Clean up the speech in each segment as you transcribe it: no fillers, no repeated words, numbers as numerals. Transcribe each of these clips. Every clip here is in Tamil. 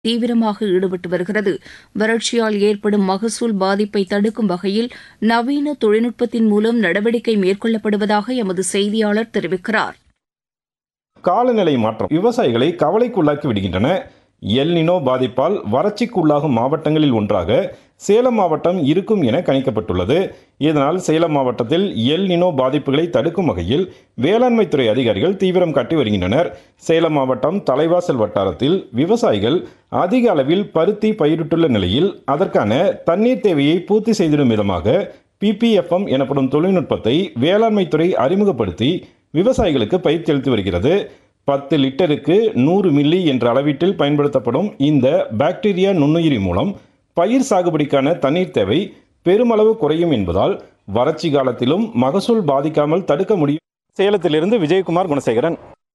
தீவிரமாக ஈடுபட்டு வருகிறது. வறட்சியால் ஏற்படும் மகசூல் பாதிப்பை தடுக்கும் வகையில் நவீன தொழில்நுட்பத்தின் மூலம் நடவடிக்கை மேற்கொள்ளப்படுவதாக எமது செய்தியாளர் தெரிவிக்கிறார். காலநிலை மாற்றம் விவசாயிகளை கவலைக்குள்ளாக்கி விடுகின்றன. எல் நினோ பாதிப்பால் வறட்சிக்குள்ளாகும் மாவட்டங்களில் ஒன்றாக சேலம் மாவட்டம் இருக்கும் என கணிக்கப்பட்டுள்ளது. இதனால் சேலம் மாவட்டத்தில் எல் நினோ பாதிப்புகளை தடுக்கும் வகையில் வேளாண்மைத்துறை அதிகாரிகள் தீவிரம் காட்டி வருகின்றனர். சேலம் மாவட்டம் தலைவாசல் வட்டாரத்தில் விவசாயிகள் அதிக அளவில் பருத்தி பயிரிட்டுள்ள நிலையில் அதற்கான தண்ணீர் தேவையை பூர்த்தி செய்திடும் விதமாக PPFM எனப்படும் தொழில்நுட்பத்தை வேளாண்மைத்துறை அறிமுகப்படுத்தி விவசாயிகளுக்கு பயிற்சி அளித்து வருகிறது. 10 லிட்டருக்கு 100 மில்லி என்ற அளவீட்டில் பயன்படுத்தப்படும் இந்த பாக்டீரியா நுண்ணுயிரி மூலம் பயிர் சாகுபடிக்கான தண்ணீர் தேவை பெருமளவு குறையும் என்பதால் வறட்சி காலத்திலும் மகசூல் பாதிக்காமல் தடுக்க முடியும். சேலத்திலிருந்து விஜயகுமார் குணசேகரன்.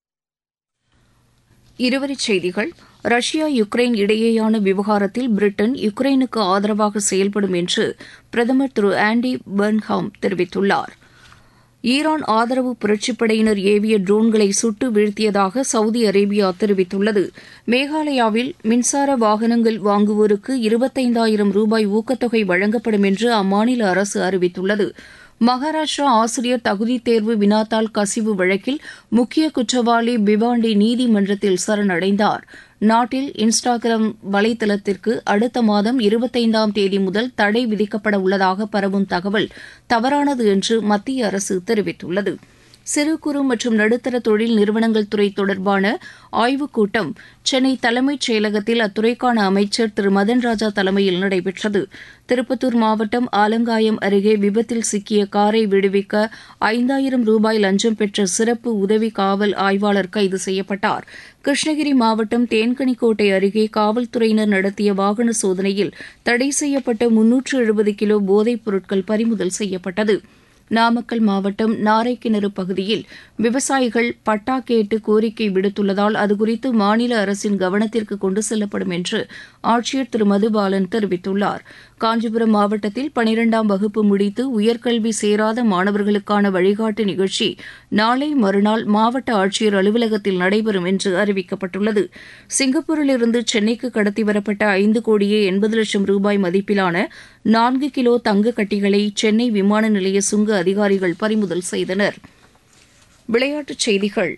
இருவரிச் செய்திகள். ரஷ்யா யுக்ரைன் இடையேயான விவகாரத்தில் பிரிட்டன் யுக்ரைனுக்கு ஆதரவாக செயல்படும் என்று பிரதமர் திரு ஆண்டி பர்ன்ஹாம் தெரிவித்துள்ளார். ஈரான் ஆதரவு புரட்சிப்படையினர் ஏவிய ட்ரோன்களை சுட்டு வீழ்த்தியதாக சவுதி அரேபியா தெரிவித்துள்ளது. மேகாலயாவில் மின்சார வாகனங்கள் வாங்குவோருக்கு 25,000 ரூபாய் ஊக்கத்தொகை வழங்கப்படும் என்று அம்மாநில அரசு அறிவித்துள்ளது. மகாராஷ்டிரா ஆசிரியர் தகுதித் தேர்வு வினாத்தாள் கசிவு வழக்கில் முக்கிய குற்றவாளி பிவாண்டி நீதிமன்றத்தில் சரணடைந்தார். நாட்டில் இன்ஸ்டாகிராம் வலைதளத்திற்கு அடுத்த மாதம் 25ஆம் தேதி முதல் தடை விதிக்கப்பட உள்ளதாக பரவும் தகவல் தவறானது என்று மத்திய அரசு தெரிவித்துள்ளது. சிறு குறு மற்றும் நடுத்தர தொழில் நிறுவனங்கள் துறை தொடர்பான ஆய்வுக் கூட்டம் சென்னை தலைமைச் செயலகத்தில் அத்துறைக்கான அமைச்சர் திரு மதன் ராஜா தலைமையில் நடைபெற்றது. திருப்பத்தூர் மாவட்டம் ஆலங்காயம் அருகே விபத்தில் சிக்கிய காரை விடுவிக்க 5,000 ரூபாய் லஞ்சம் பெற்ற சிறப்பு உதவி காவல் ஆய்வாளர் கைது செய்யப்பட்டார். கிருஷ்ணகிரி மாவட்டம் தேன்கனிக்கோட்டை அருகே காவல்துறையினர் நடத்திய வாகன சோதனையில் தடை செய்யப்பட்ட 370 கிலோ போதைப் பொருட்கள் பறிமுதல் செய்யப்பட்டது. நாமக்கல் மாவட்டம் நாரைக்கிணறு பகுதியில் விவசாயிகள் பட்டா கேட்டு கோரிக்கை விடுத்துள்ளதால் அதுகுறித்து மாநில அரசின் கவனத்திற்கு கொண்டு செல்லப்படும் என்று ஆட்சியர் திரு மதுபாலன் தெரிவித்துள்ளார். காஞ்சிபுரம் மாவட்டத்தில் 12ஆம் வகுப்பு முடித்து உயர்கல்வி சேராத மாணவர்களுக்கான வழிகாட்டு நிகழ்ச்சி நாளை மறுநாள் மாவட்ட ஆட்சியர் அலுவலகத்தில் நடைபெறும் என்று அறிவிக்கப்பட்டுள்ளது. சிங்கப்பூரிலிருந்து சென்னைக்கு கடத்தி வரப்பட்ட 5,80,00,000 ரூபாய் மதிப்பிலான 4 கிலோ தங்க கட்டிகளை சென்னை விமான நிலைய சுங்க அதிகாரிகள் பறிமுதல் செய்தனர். விளையாட்டுச் செய்திகள்.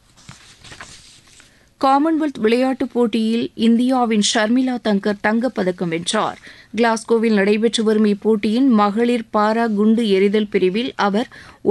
காமன்வெல்த் விளையாட்டுப் போட்டியில் இந்தியாவின் ஷர்மிளா தங்கர் தங்கப்பதக்கம் வென்றார். கிளாஸ்கோவில் நடைபெற்று வரும் இப்போட்டியின் மகளிர் பாரா குண்டு எறிதல் பிரிவில் அவர்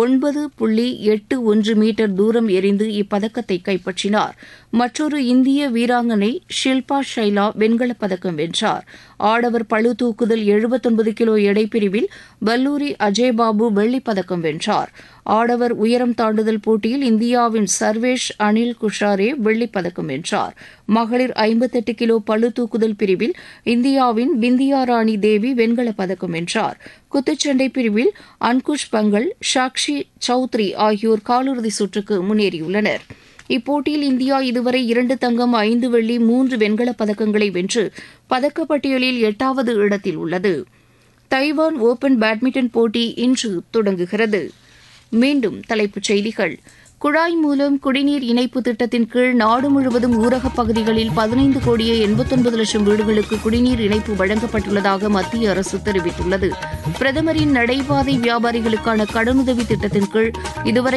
9.81 மீட்டர் தூரம் எறிந்து இப்பதக்கத்தை கைப்பற்றினார். மற்றொரு இந்திய வீராங்கனை ஷில்பா ஷைலா வெண்கலப் பதக்கம் வென்றார். ஆடவர் பளு தூக்குதல் 79 கிலோ எடை பிரிவில் வல்லூரி அஜய்பாபு வெள்ளிப் பதக்கம் வென்றார். ஆடவர் உயரம் தாண்டுதல் போட்டியில் இந்தியாவின் சர்வேஷ் அனில் குஷாரே வெள்ளிப் பதக்கம் வென்றார். மகளிர் 58 கிலோ பளு தூக்குதல் பிரிவில் இந்தியாவின் பிந்தியா ராணி தேவி வெண்கலப் பதக்கம் வென்றார். குத்துச்சண்டை பிரிவில் அன்குஷ் பங்கல், சாக்ஷி சௌத்ரி ஆகியோர் காலிறுதி சுற்றுக்கு முன்னேறியுள்ளனர். இப்போட்டியில் இந்தியா இதுவரை 2 தங்கம், 5 வெள்ளி, 3 வெண்கலப் பதக்கங்களை வென்று பதக்கப்பட்டியலில் 8வது இடத்தில் உள்ளது. தைவான் ஓபன் பேட்மிண்டன் போட்டி இன்று தொடங்குகிறது. மீண்டும் தலைப்புச் செய்திகள். குழாய் மூலம் குடிநீர் இணைப்பு திட்டத்தின் கீழ் நாடு முழுவதும் ஊரகப் பகுதிகளில் 15,89,00,000 வீடுகளுக்கு குடிநீர் இணைப்பு வழங்கப்பட்டுள்ளதாக மத்திய அரசு தெரிவித்துள்ளது. பிரதமரின் நடைபாதை வியாபாரிகளுக்கான கடனுதவி திட்டத்தின் கீழ் இதுவரை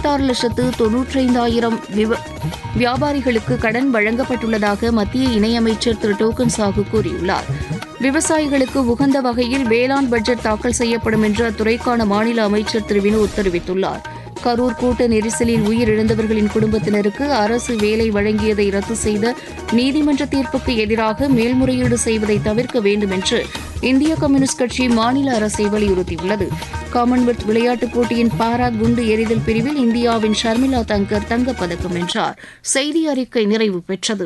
76,95,000 வியாபாரிகளுக்கு கடன் வழங்கப்பட்டுள்ளதாக மத்திய இணையமைச்சர் திரு டோக்கன் சாஹூ கூறியுள்ளார். விவசாயிகளுக்கு உகந்த வகையில் வேளாண் பட்ஜெட் தாக்கல் செய்யப்படும் என்று அத்துறைக்கான மாநில அமைச்சர் திரு வினோத் தெரிவித்துள்ளார். கரூர் கூட்ட நெரிசலில் உயிரிழந்தவர்களின் குடும்பத்தினருக்கு அரசு வேலை வழங்கியதை ரத்து செய்த நீதிமன்ற தீர்ப்புக்கு எதிராக மேல்முறையீடு செய்வதை தவிர்க்க வேண்டும் என்று இந்திய கம்யூனிஸ்ட் கட்சி மாநில அரசை வலியுறுத்தியுள்ளது. காமன்வெல்த் விளையாட்டுப் போட்டியின் பாரா குண்டு எறிதல் பிரிவில் இந்தியாவின் ஷர்மிளா தங்கர் தங்கப்பதக்கம் வென்றார். செய்தி அறிக்கை நிறைவு பெற்றது.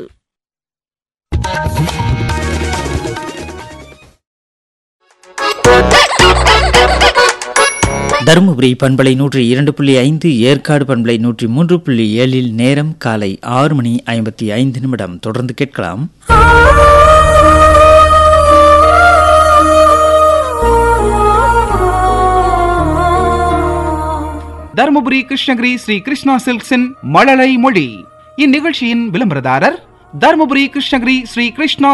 தருமபுரி பண்பலை 102.5, ஏற்காடு பண்பலை 103.7 நேரம் காலை 6:55. தொடர்ந்து கேட்கலாம். தருமபுரி கிருஷ்ணகிரி ஸ்ரீ கிருஷ்ணா சில்க்ஸின் மழலை மொழி. இந்நிகழ்ச்சியின் விளம்பரதாரர் தருமபுரி கிருஷ்ணகிரி ஸ்ரீ கிருஷ்ணா